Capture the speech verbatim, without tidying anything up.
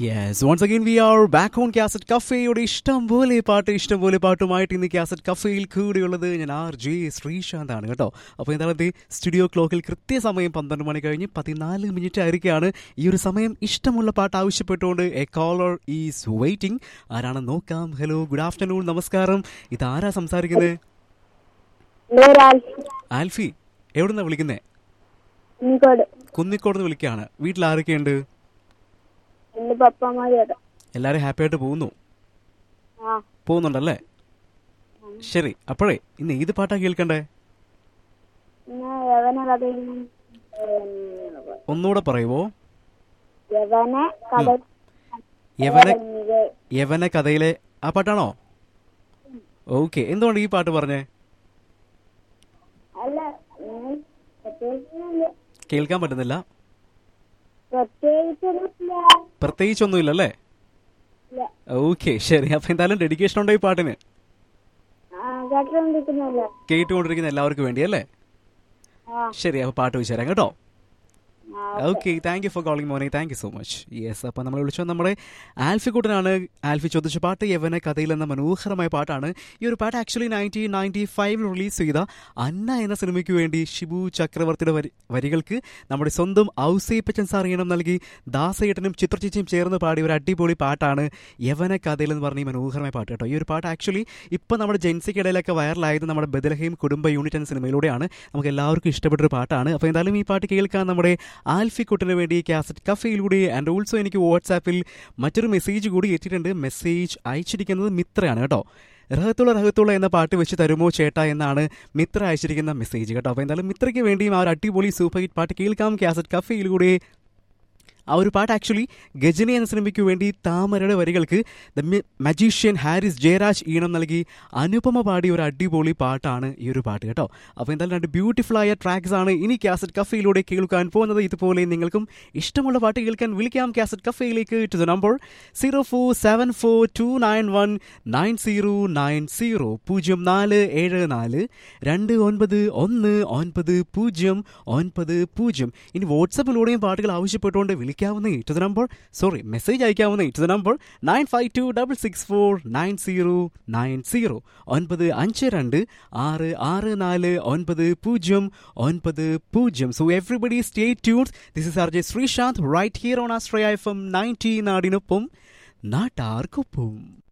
Yes, once again we are back on Cassette Cafe. യുടെ ഇഷ്ടം പോലെ പാട്ട് ഇഷ്ടം പോലെ പാട്ടുമായിട്ട് ഇന്ന് കാസറ്റ് കഫേയിൽ കൂടെയുള്ളത് ഞാൻ ആർ ജെ ശ്രീശാന്താണ് കേട്ടോ. അപ്പോൾ എന്തായാലും സ്റ്റുഡിയോ ക്ലോക്കിൽ കൃത്യസമയം പന്ത്രണ്ട് മണി കഴിഞ്ഞ് പതിനാല് മിനിറ്റ് ആയിരിക്കുകയാണ്. ഈ ഒരു സമയം ഇഷ്ടമുള്ള പാട്ട് ആവശ്യപ്പെട്ടുകൊണ്ട് എ കോളർ ഈസ് വെയിറ്റിംഗ്. ആരാണെന്ന് നോക്കാം. ഹലോ, ഗുഡ് ആഫ്റ്റർനൂൺ, നമസ്കാരം. ഇതാരാ സംസാരിക്കുന്നത്? ആൽഫി. എവിടുന്നാ വിളിക്കുന്നേ? കുന്നിക്കോട് നിന്ന് വിളിക്കുകയാണ്. വീട്ടിൽ ആരൊക്കെയുണ്ട്? എല്ലാരും ഹാപ്പി ആയിട്ട് പോകുന്നു പോകുന്നുണ്ടല്ലേ? ശരി, അപ്പോഴേ ഇന്ന് ഏത് പാട്ടാ കേൾക്കണ്ടേ? ഒന്നുകൂടെ പറയുവോ? യവന കഥയിലെ ആ പാട്ടാണോ? ഓക്കെ, എന്തുകൊണ്ട് ഈ പാട്ട് പറഞ്ഞേ? കേൾക്കാൻ പറ്റുന്നില്ല. പ്രത്യേകിച്ചൊന്നുമില്ലല്ലേ? ഓക്കെ, ശരി. അപ്പൊ എന്തായാലും ഡെഡിക്കേഷൻ ഉണ്ടോ ഈ പാട്ടിന്? കേട്ടുകൊണ്ടിരിക്കുന്ന എല്ലാവർക്കും വേണ്ടി അല്ലേ? ശരി, അപ്പൊ പാട്ട് വെച്ച് തരാം കേട്ടോ. Okay, thank you for calling morning. Thank you so much. Yes, അപ്പം നമ്മൾ വിളിച്ചത് നമ്മുടെ ആൽഫി കുട്ടനാണ്. ആൽഫി ചോദിച്ച പാട്ട് യവന കഥയിൽ എന്ന മനോഹരമായ പാട്ടാണ്. ഈ ഒരു പാട്ട് ആക്ച്വലി നയൻറ്റീൻ നയൻറ്റി ഫൈവിൽ റിലീസ് ചെയ്ത അന്ന എന്ന സിനിമയ്ക്ക് വേണ്ടി ഷിബു ചക്രവർത്തിയുടെ വരികൾക്ക് നമ്മുടെ സ്വന്തം ഔസേപ്പച്ചൻ സാർ ഈണം നൽകി ദാസേട്ടനും ചിത്രചേച്ചിയും ചേർന്ന് പാടിയ ഒരു അടിപൊളി പാട്ടാണ് യവന കഥയിൽ എന്ന് പറഞ്ഞ ഈ മനോഹരമായ പാട്ട് കേട്ടോ. ഈ ഒരു പാട്ട് ആക്ച്വലി ഇപ്പം നമ്മുടെ ജെൻസിക്കിടയിലൊക്കെ വൈറലായത് നമ്മുടെ ബദലഹീം കുടുംബ യൂണിറ്റ് എന്ന സിനിമയിലൂടെയാണ്. നമുക്ക് എല്ലാവർക്കും ഇഷ്ടപ്പെട്ടൊരു പാട്ടാണ്. അപ്പോൾ എന്തായാലും ഈ പാട്ട് കേൾക്കാൻ നമ്മുടെ ആൽഫി കുട്ടിന് വേണ്ടി കാസറ്റ് കഫയിലൂടെ ആൻഡ് ഓൾസോ എനിക്ക് വാട്സാപ്പിൽ മറ്റൊരു മെസ്സേജ് കൂടി എത്തിയിട്ടുണ്ട്. മെസ്സേജ് അയച്ചിരിക്കുന്നത് മിത്രയാണ് കേട്ടോ. റഹത്തുള്ള റഹത്തുള്ള എന്ന പാട്ട് വെച്ച് തരുമോ ചേട്ടാ എന്നാണ് മിത്ര അയച്ചിരിക്കുന്ന മെസ്സേജ് കേട്ടോ. അപ്പോൾ എന്തായാലും മിത്രയ്ക്ക് വേണ്ടിയും ആ ഒരു അടിപൊളി സൂപ്പർ ഹിറ്റ് പാട്ട് കേൾക്കാം കാസറ്റ് കഫയിലൂടെ. ആ ഒരു പാട്ട് ആക്ച്വലി ഗജനി എന്ന സിനിമയ്ക്ക് വേണ്ടി താമരയുടെ വരികൾക്ക് ദ മജീഷ്യൻ ഹാരിസ് ജയരാജ് ഈണം നൽകി അനുപമ പാടിയ ഒരു അടിപൊളി പാട്ടാണ് ഈ ഒരു പാട്ട് കേട്ടോ. അപ്പോൾ എന്തായാലും രണ്ട് ബ്യൂട്ടിഫുൾ ആയ ട്രാക്സ് ആണ് ഇനി കാസറ്റ് കഫയിലൂടെ കേൾക്കാൻ പോകുന്നത്. ഇതുപോലെ നിങ്ങൾക്കും ഇഷ്ടമുള്ള പാട്ട് കേൾക്കാൻ വിളിക്കാം cassette കഫയിലേക്ക് to the number zero four seven four to nine one nine zero nine zero പൂജ്യം നാല് ഏഴ് നാല് രണ്ട് ഒൻപത് ഒന്ന് ഒൻപത് പൂജ്യം ഒൻപത് പൂജ്യം. ഇനി വാട്സപ്പിലൂടെയും പാട്ടുകൾ ആവശ്യപ്പെട്ടുകൊണ്ട് വിളിക്കാവുന്ന to the number sorry message അയക്കാവുന്ന to the number nine five to double six four nine zero nine zero ഒൻപത് അഞ്ച് രണ്ട് ആറ് ആറ് നാല് ഒൻപത് പൂജ്യം ഒൻപത് പൂജ്യം. So everybody stay tuned. This is R J Sreesanth right here on Australia F M ninety നാടിനൊപ്പം നാട്ടാർക്കൊപ്പം.